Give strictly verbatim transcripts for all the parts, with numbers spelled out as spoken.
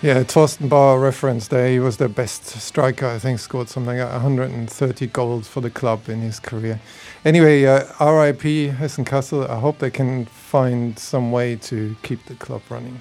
Yeah, Thorsten Bauer reference there. He was their best striker, I think, scored something like one hundred thirty goals for the club in his career. Anyway, uh, R I P Hessen Kassel. I hope they can find some way to keep the club running.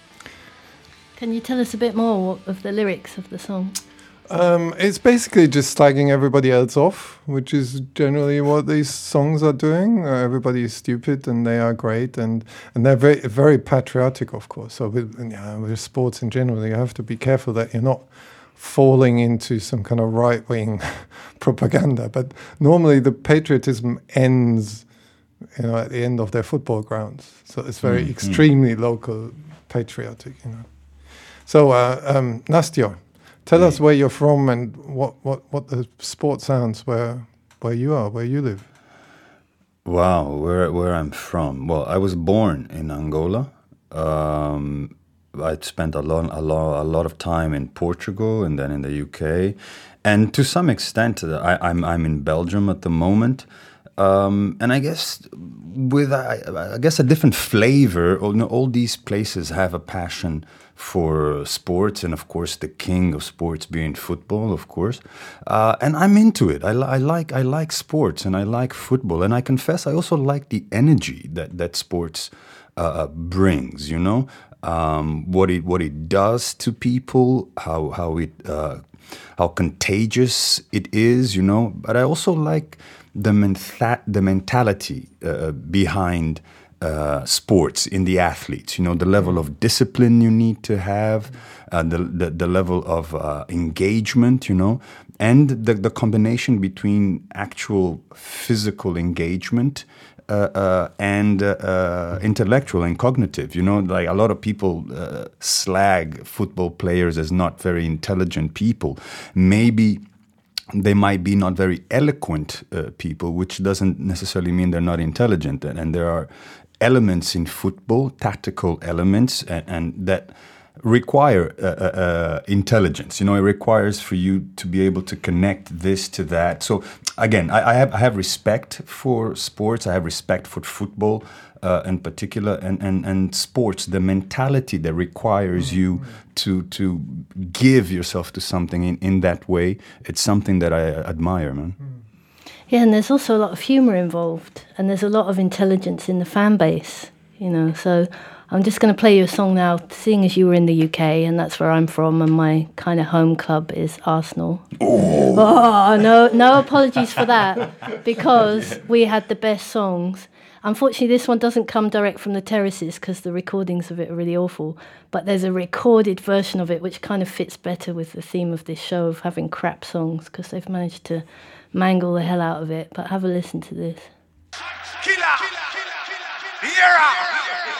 Can you tell us a bit more of the lyrics of the song? Um, it's basically just slagging everybody else off, which is generally what these songs are doing. Uh, everybody is stupid and they are great, and, and they're very very patriotic, of course. So with, yeah, with sports in general, you have to be careful that you're not falling into some kind of right-wing propaganda. But normally the patriotism ends, you know, at the end of their football grounds. So it's very mm, extremely mm. local, patriotic, you know. So, uh, um, Nastya, tell us where you're from and what, what, what the sport sounds where where you are, where you live. Wow, where where I'm from? Well, I was born in Angola. Um, I spent a lot a lot a lot of time in Portugal and then in the U K, and to some extent, I, I'm I'm in Belgium at the moment. Um, and I guess with I, I guess a different flavor. All, you know, all these places have a passion for sports, and of course the king of sports being football, of course. Uh, and I'm into it. I, I like I like sports and I like football, and I confess I also like the energy that that sports uh, brings. You know, um, what it what it does to people, how how it uh, how contagious it is. You know, but I also like the mentha- the mentality uh, behind uh, sports in the athletes. You know, the level of discipline you need to have, uh, the, the the level of uh, engagement. You know, and the the combination between actual physical engagement uh, uh, and uh, uh, intellectual and cognitive. You know, like a lot of people uh, slag football players as not very intelligent people. Maybe they might be not very eloquent uh, people, which doesn't necessarily mean they're not intelligent. And, and there are elements in football, tactical elements, and, and that require uh, uh, intelligence. You know, it requires for you to be able to connect this to that. So again, I, I have I have respect for sports. I have respect for football uh, in particular, and, and and sports. The mentality that requires mm-hmm. you to to give yourself to something in, in that way. It's something that I admire, man. Yeah, and there's also a lot of humor involved, and there's a lot of intelligence in the fan base. You know, so. I'm just going to play you a song now, seeing as you were in the U K, and that's where I'm from, and my kind of home club is Arsenal. Oh, oh no, no apologies for that, because we had the best songs. Unfortunately, this one doesn't come direct from the terraces, because the recordings of it are really awful, but there's a recorded version of it which kind of fits better with the theme of this show of having crap songs, because they've managed to mangle the hell out of it. But have a listen to this. Killer! Killer! Killer!